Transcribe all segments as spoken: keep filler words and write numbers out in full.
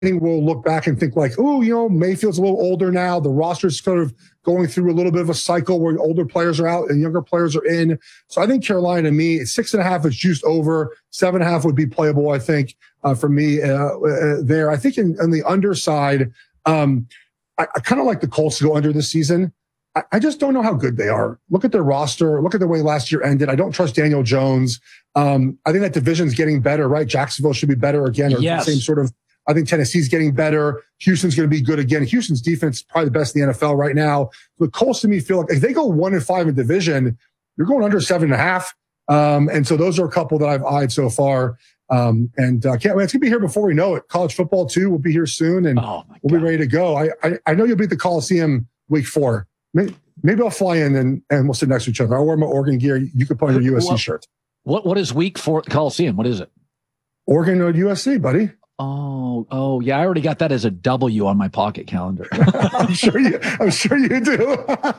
we'll look back and think like, oh, you know, Mayfield's a little older now. The roster's sort of going through a little bit of a cycle where older players are out and younger players are in. So I think Carolina, to me, six and a half is juiced over. Seven and a half would be playable, I think, uh, for me uh, uh, there. I think in, on the underside, um, I, I kind of like the Colts to go under this season. I, I just don't know how good they are. Look at their roster. Look at the way last year ended. I don't trust Daniel Jones. Um, I think that division's getting better, right? Jacksonville should be better again, or yes. the same sort of. I think Tennessee's getting better. Houston's going to be good again. Houston's defense is probably the best in the N F L right now. The Colts, to me, feel like if they go one and five in division, you're going under seven and a half. Um, and so those are a couple that I've eyed so far. Um, and I uh, can't wait. It's going to be here before we know it. College football, too, will be here soon, and oh we'll be ready to go. I, I I know you'll be at the Coliseum week four. Maybe, maybe I'll fly in and, and we'll sit next to each other. I'll wear my Oregon gear. You can put on your U S C what, shirt. What What is week four at the Coliseum? What is it? Oregon or U S C, buddy. Oh, oh, yeah. I already got that as a W on my pocket calendar. I'm sure you. I'm sure you do.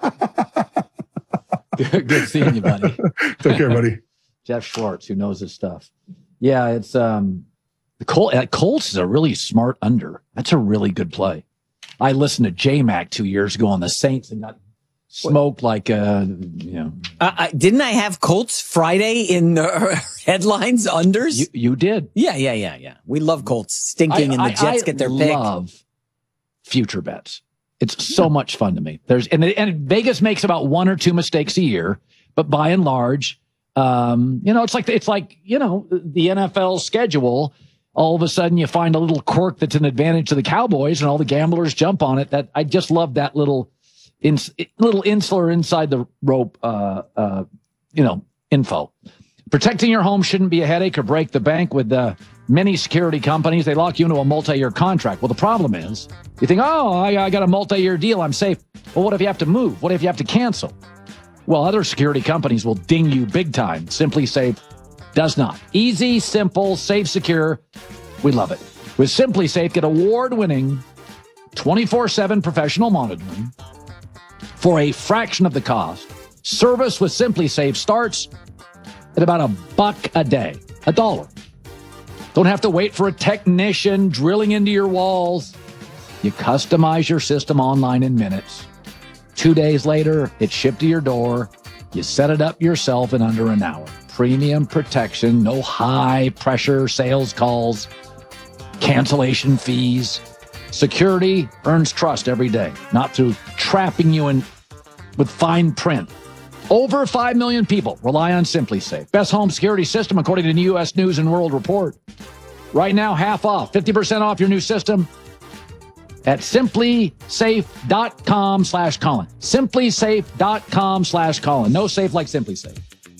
good, good seeing you, buddy. Take care, buddy. Jeff Schwartz, who knows his stuff. Yeah, it's um, the Col- uh, Colts is a really smart under. That's a really good play. I listened to J Mac two years ago on the Saints and got smoked like uh, you know. Uh, I, didn't I have Colts Friday in the headlines unders? You, you did. Yeah, yeah, yeah, yeah. We love Colts stinking, I, and the Jets I, I get their pick. I love future bets. It's so much fun to me. There's and and Vegas makes about one or two mistakes a year, but by and large, um, you know, it's like it's like you know the N F L schedule. All of a sudden, you find a little quirk that's an advantage to the Cowboys, and all the gamblers jump on it. That I just love that little. In, little insular inside the rope, uh, uh, you know, info. Protecting your home shouldn't be a headache or break the bank with uh, many security companies. They lock you into a multi-year contract. Well, the problem is you think, oh, I, I got a multi-year deal. I'm safe. Well, what if you have to move? What if you have to cancel? Well, other security companies will ding you big time. Simply Safe does not. Easy, simple, safe, secure. We love it. With Simply Safe, get award-winning twenty-four seven professional monitoring for a fraction of the cost. Service with Simply Safe starts at about a buck a day, a dollar. Don't have to wait for a technician drilling into your walls. You customize your system online in minutes. Two days later, it's shipped to your door. You set it up yourself in under an hour. Premium protection, no high pressure sales calls, cancellation fees. Security earns trust every day, not through trapping you in with fine print. Over five million people rely on Simply Safe. Best home security system according to the U S News and World Report. Right now, half off, fifty percent off your new system at simplysafe.com slash Colin. simplysafe.com slash Colin. No safe like Simply Safe.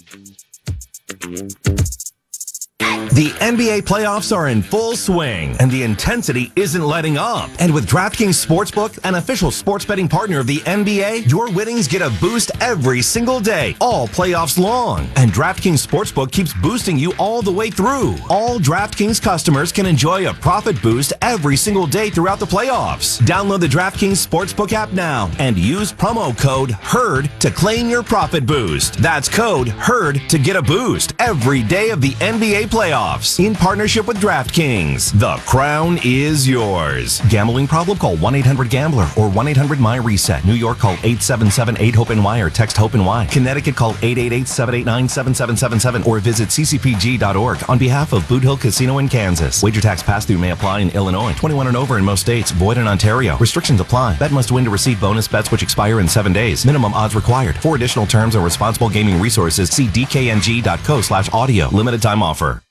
The N B A playoffs are in full swing, and the intensity isn't letting up. And with DraftKings Sportsbook, an official sports betting partner of the N B A, your winnings get a boost every single day, all playoffs long. And DraftKings Sportsbook keeps boosting you all the way through. All DraftKings customers can enjoy a profit boost every single day throughout the playoffs. Download the DraftKings Sportsbook app now and use promo code HERD to claim your profit boost. That's code HERD to get a boost every day of the N B A playoffs. In partnership with DraftKings, the crown is yours. Gambling problem? Call one eight hundred gambler or one eight hundred my reset. New York, call eight seven seven eight hope N Y or text HOPE-NY. Connecticut, call eight eight eight seven eight nine seven seven seven seven or visit c c p g dot org on behalf of Boot Hill Casino in Kansas. Wager tax pass-through may apply in Illinois. twenty-one and over in most states. Void in Ontario. Restrictions apply. Bet must win to receive bonus bets which expire in seven days. Minimum odds required. For additional terms and responsible gaming resources, see d k n g dot co slash audio. Limited time offer.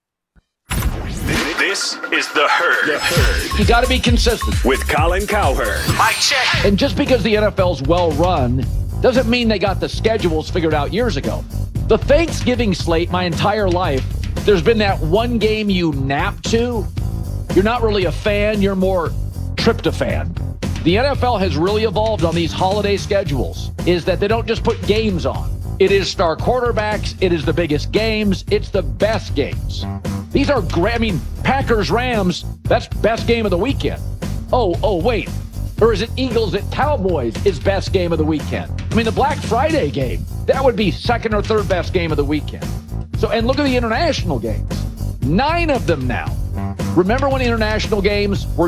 This is The Herd. The Herd. You got to be consistent. With Colin Cowherd. Mic check. And just because the N F L's well run doesn't mean they got the schedules figured out years ago. The Thanksgiving slate, my entire life, there's been that one game you nap to. You're not really a fan. You're more tryptophan. The N F L has really evolved on these holiday schedules, is that they don't just put games on. It is star quarterbacks. It is the biggest games. It's the best games. These are great. I mean, Packers, Rams, that's best game of the weekend. Oh, oh, wait. Or is it Eagles at Cowboys is best game of the weekend? I mean, the Black Friday game, that would be second or third best game of the weekend. So, and look at the international games. Nine of them now Remember when international games were